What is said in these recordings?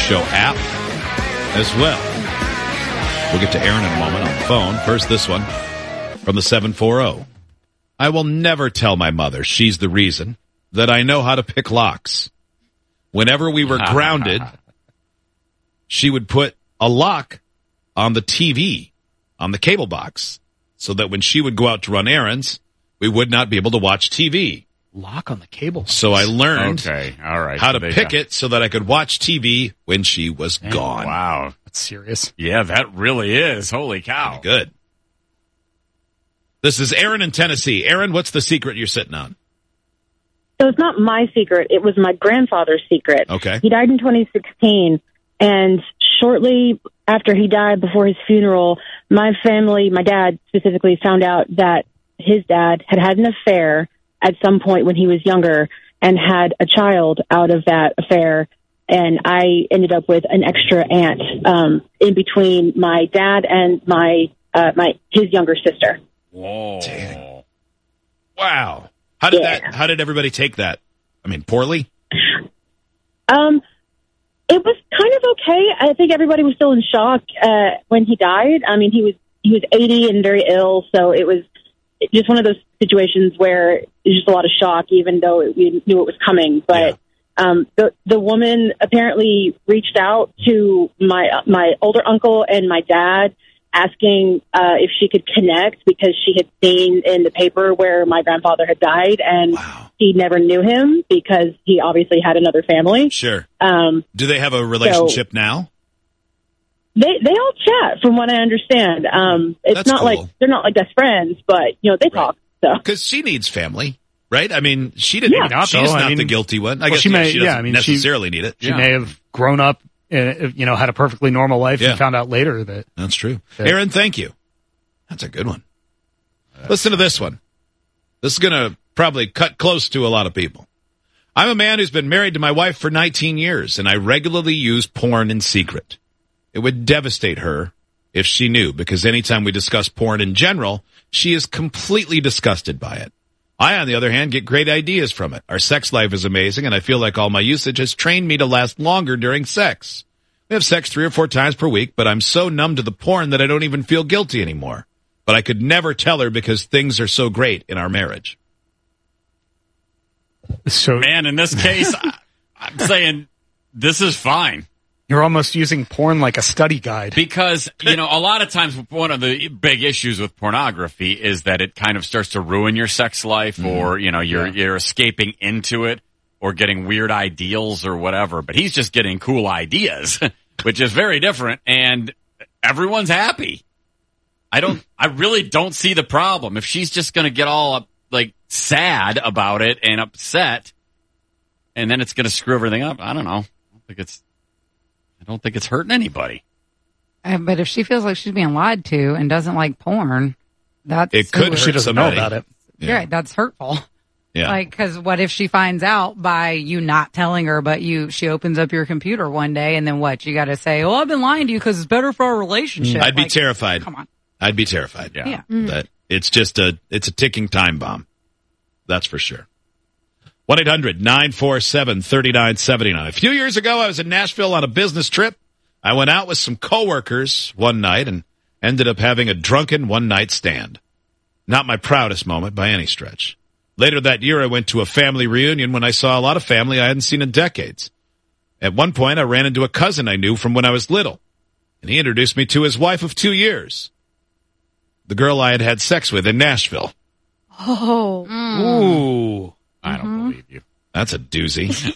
Show app as well. We'll get to Aaron in a moment on the phone. First, this one from the 740. I will never tell my mother she's the reason that I know how to pick locks. Whenever we were grounded, she would put a lock on the TV, on the cable box, so that when she would go out to run errands, we would not be able to watch TV. Lock on the cable box. So I learned how to So pick it so that I could watch TV when she was gone. Wow. That's serious. Yeah, that really is. Holy cow. Good. This is Aaron in Tennessee. Aaron, what's the secret you're sitting on? So it's not my secret. It was my grandfather's secret. Okay. He died in 2016, and shortly after he died, before his funeral, my family, my dad specifically, found out that his dad had an affair at some point when he was younger and had a child out of that affair. And I ended up with an extra aunt in between my dad and his younger sister. Whoa. Dang. Wow. How did everybody take that? I mean, poorly? It was kind of okay. I think everybody was still in shock when he died. I mean, he was 80 and very ill, so it was just one of those situations where it was just a lot of shock, even though we knew it was coming. But the woman apparently reached out to my older uncle and my dad, asking if she could connect because she had seen in the paper where my grandfather had died, and he never knew him because he obviously had another family. Sure. Do they have a relationship now? They all chat, from what I understand. It's That's not cool. like they're not like best friends, but they talk. So because she needs family, right? I mean, she didn't. Yeah. She's not the guilty one. I guess she may. She doesn't necessarily need it. She may have grown up, had a perfectly normal life, and found out later that that's true. Aaron, thank you. That's a good one. Listen to this one. This is going to probably cut close to a lot of people. I'm a man who's been married to my wife for 19 years, and I regularly use porn in secret. It would devastate her if she knew, because anytime we discuss porn in general, she is completely disgusted by it. I, on the other hand, get great ideas from it. Our sex life is amazing, and I feel like all my usage has trained me to last longer during sex. We have sex 3 or 4 times per week, but I'm so numb to the porn that I don't even feel guilty anymore. But I could never tell her because things are so great in our marriage. So, man, in this case, I'm saying this is fine. You're almost using porn like a study guide. Because, a lot of times one of the big issues with pornography is that it kind of starts to ruin your sex life, or, you're escaping into it or getting weird ideals or whatever. But he's just getting cool ideas, which is very different, and everyone's happy. I really don't see the problem. If she's just going to get all sad about it and upset, and then it's going to screw everything up, I don't know. I don't think it's hurting anybody. But if she feels like she's being lied to and doesn't like porn, it could hurt. She doesn't know about it. Yeah. Right, that's hurtful. Yeah. Because what if she finds out by you not telling her, but she opens up your computer one day, and then what? You got to say, "Oh, I've been lying to you because it's better for our relationship." I'd be terrified. Come on. I'd be terrified. Yeah. That it's just it's a ticking time bomb. That's for sure. 1-800-947-3979. A few years ago, I was in Nashville on a business trip. I went out with some coworkers one night and ended up having a drunken one-night stand. Not my proudest moment by any stretch. Later that year, I went to a family reunion when I saw a lot of family I hadn't seen in decades. At one point, I ran into a cousin I knew from when I was little, and he introduced me to his wife of 2 years, the girl I had had sex with in Nashville. Oh. Ooh. I don't believe you. That's a doozy.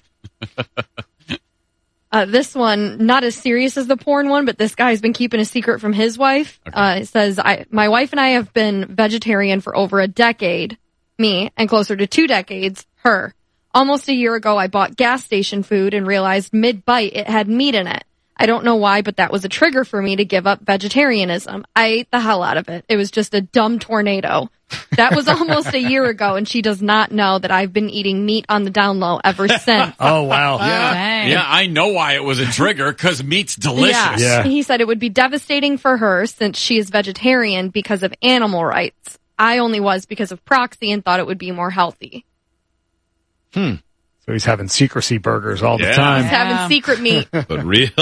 This one, not as serious as the porn one, but this guy's been keeping a secret from his wife. Okay. It says, my wife and I have been vegetarian for over a decade, me, and closer to 2 decades, her. Almost a year ago, I bought gas station food and realized mid-bite it had meat in it. I don't know why, but that was a trigger for me to give up vegetarianism. I ate the hell out of it. It was just a dumb tornado. That was almost a year ago, and she does not know that I've been eating meat on the down low ever since. Oh, wow. Yeah, I know why it was a trigger, because meat's delicious. Yeah. He said it would be devastating for her since she is vegetarian because of animal rights. I only was because of proxy and thought it would be more healthy. So he's having secrecy burgers all the time. He's having secret meat. But real